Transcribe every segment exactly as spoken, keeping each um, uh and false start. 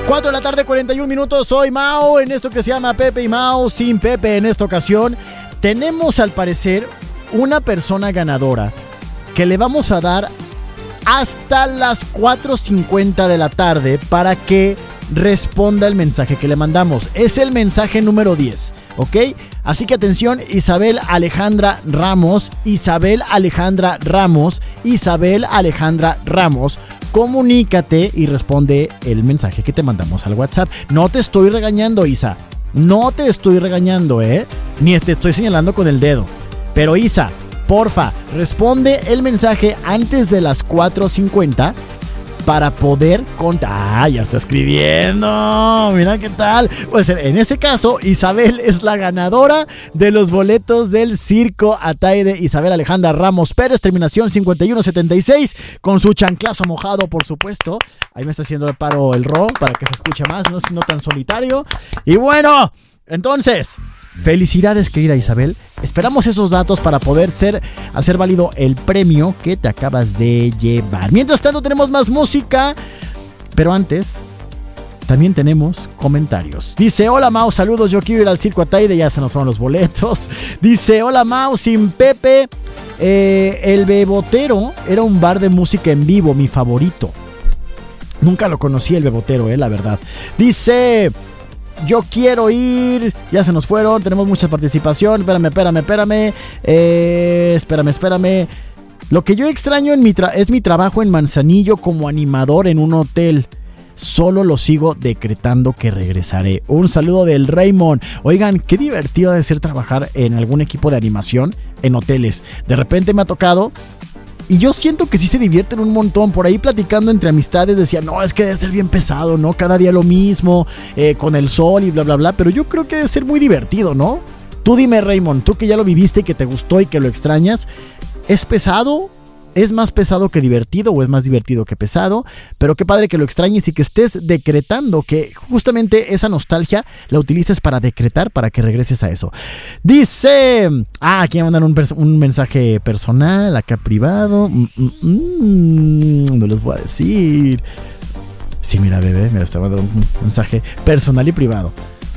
cuatro de la tarde, cuarenta y un minutos. Soy Mao en esto que se llama Pepe y Mao sin Pepe. En esta ocasión tenemos al parecer una persona ganadora que le vamos a dar hasta las cuatro cincuenta de la tarde para que responda el mensaje que le mandamos. Es el mensaje número diez, ¿ok? Así que atención, Isabel Alejandra Ramos, Isabel Alejandra Ramos, Isabel Alejandra Ramos, comunícate y responde el mensaje que te mandamos al WhatsApp. No te estoy regañando, Isa, no te estoy regañando, ¿eh? Ni te estoy señalando con el dedo. Pero Isa, porfa, responde el mensaje antes de las cuatro cincuenta para poder contar. ¡Ah, ya está escribiendo! Mira qué tal. Pues en ese caso, Isabel es la ganadora de los boletos del Circo Ataide. Isabel Alejandra Ramos Pérez, terminación cincuenta y uno setenta y seis, con su chanclazo mojado, por supuesto. Ahí me está haciendo el paro el ro para que se escuche más, no, no tan solitario. Y bueno, entonces, felicidades, querida Isabel. Esperamos esos datos para poder ser, hacer válido el premio que te acabas de llevar. Mientras tanto tenemos más música, pero antes también tenemos comentarios. Dice: hola Mau, saludos, yo quiero ir al Circo Ataide, ya se nos fueron los boletos. Dice: hola Mau, sin Pepe, eh, el Bebotero era un bar de música en vivo, mi favorito. Nunca lo conocí el Bebotero, eh, la verdad. Dice: yo quiero ir. Ya se nos fueron. Tenemos mucha participación. Espérame, espérame, espérame. Eh, espérame, espérame. Lo que yo extraño en mi tra- es mi trabajo en Manzanillo como animador en un hotel. Solo lo sigo decretando que regresaré. Un saludo del Raymond. Oigan, qué divertido debe ser trabajar en algún equipo de animación en hoteles. De repente me ha tocado. Y yo siento que sí se divierten un montón. Por ahí platicando entre amistades decía, no, es que debe ser bien pesado, ¿no? Cada día lo mismo, eh, con el sol y bla, bla, bla. Pero yo creo que debe ser muy divertido, ¿no? Tú dime, Raymond, tú que ya lo viviste y que te gustó y que lo extrañas, ¿es pesado? ¿Es más pesado que divertido o es más divertido que pesado? Pero qué padre que lo extrañes y que estés decretando, que justamente esa nostalgia la utilices para decretar, para que regreses a eso. Dice... Ah, aquí me mandan un, pers- un mensaje personal, acá privado. Mm, mm, mm, no les voy a decir. Sí, mira, bebé, me está mandando un mensaje personal y privado.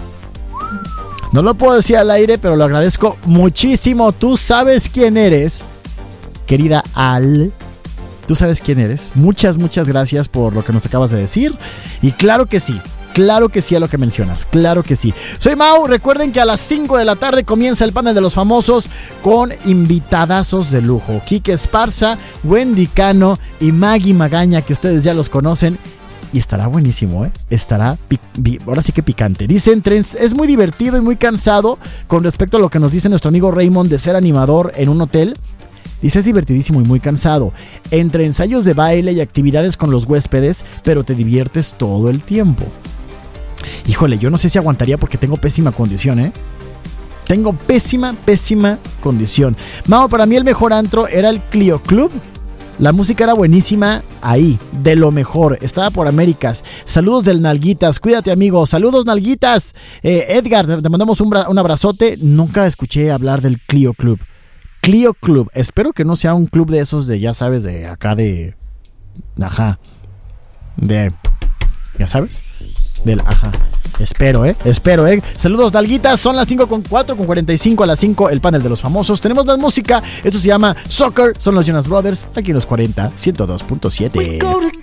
No lo puedo decir al aire, pero lo agradezco muchísimo. Tú sabes quién eres, querida Al, tú sabes quién eres. Muchas, muchas gracias por lo que nos acabas de decir. Y claro que sí, claro que sí a lo que mencionas, claro que sí. Soy Mau, recuerden que a las cinco de la tarde comienza el panel de los famosos con invitadazos de lujo. Quique Esparza, Wendy Cano y Maggie Magaña, que ustedes ya los conocen. Y estará buenísimo, ¿eh? Estará, pic- ahora sí que picante. Dicen, es muy divertido y muy cansado con respecto a lo que nos dice nuestro amigo Raymond de ser animador en un hotel. Dice, es divertidísimo y muy cansado. Entre ensayos de baile y actividades con los huéspedes, pero te diviertes todo el tiempo. Híjole, yo no sé si aguantaría porque tengo pésima condición, ¿eh? Tengo pésima, pésima condición. Mao, para mí el mejor antro era el Clio Club. La música era buenísima ahí, de lo mejor. Estaba por Américas. Saludos del Nalguitas. Cuídate, amigo. Saludos, Nalguitas. Eh, Edgar, te mandamos un, bra- un abrazote. Nunca escuché hablar del Clio Club. Clio Club. Espero que no sea un club de esos de, ya sabes, de acá de... Ajá. De... ¿Ya sabes? Del ajá. Espero, ¿eh? Espero, ¿eh? Saludos, Dalguitas. Son las cinco con cuatro, con cuarenta y cinco a las cinco, el panel de los famosos. Tenemos más música. Esto se llama Soccer. Son los Jonas Brothers. Aquí en los cuarenta, ciento dos punto siete.